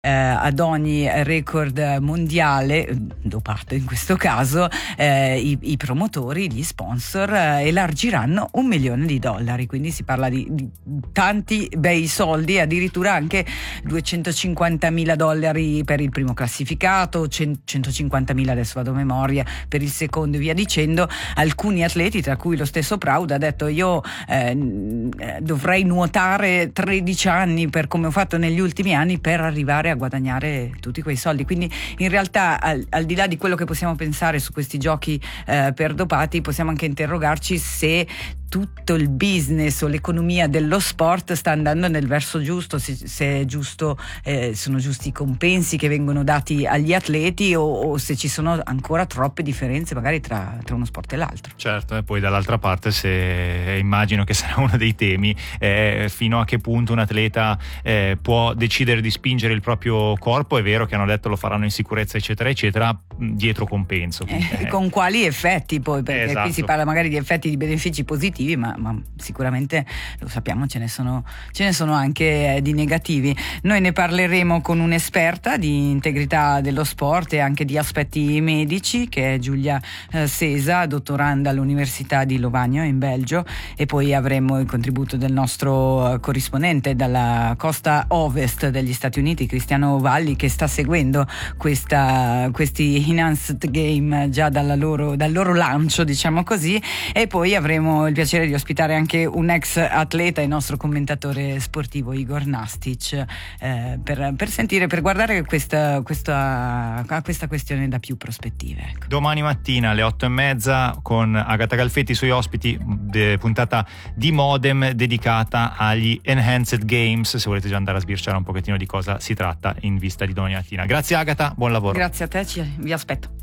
ad ogni record mondiale, dopato in questo caso, i promotori, gli sponsor elargiranno $1 milione, quindi si parla di tanti bei soldi, addirittura anche $250.000 per il primo classificato, 150.000, adesso vado a memoria, per il secondo e via dicendo. Alcuni atleti, tra cui lo stesso Proud, ha detto: io dovrei nuotare 13 anni per come ho fatto negli ultimi anni per arrivare a guadagnare tutti quei soldi. Quindi in realtà al di là di quello che possiamo pensare su questi giochi per dopati, possiamo anche interrogarci se tutto il business o l'economia dello sport sta andando nel verso giusto, se è giusto, sono giusti i compensi che vengono dati agli atleti, o se ci sono ancora troppe differenze magari tra uno sport e l'altro. Certo, e poi dall'altra parte, se immagino che sarà uno dei temi, fino a che punto un atleta può decidere di spingere il proprio corpo. È vero che hanno detto lo faranno in sicurezza eccetera eccetera, dietro compenso. Con quali effetti poi, perché esatto. Qui si parla magari di effetti, di benefici positivi, ma sicuramente lo sappiamo, ce ne sono anche di negativi. Noi ne parleremo con un'esperta di integrità dello sport e anche di aspetti medici, che è Giulia Sesa, dottoranda all'Università di Lovagno in Belgio, e poi avremo il contributo del nostro corrispondente dalla costa ovest degli Stati Uniti, Cristiano Valli, che sta seguendo questi Enhanced Game già dal loro lancio, diciamo così. E poi avremo il piacere di ospitare anche un ex atleta, il nostro commentatore sportivo Igor Nastic, per guardare questa questione da più prospettive. Ecco. Domani mattina alle 8:30 con Agata Galfetti, sui ospiti, puntata di Modem dedicata agli Enhanced Games, se volete già andare a sbirciare un pochettino di cosa si tratta in vista di domani mattina. Grazie Agata, buon lavoro. Grazie a te, vi aspetto.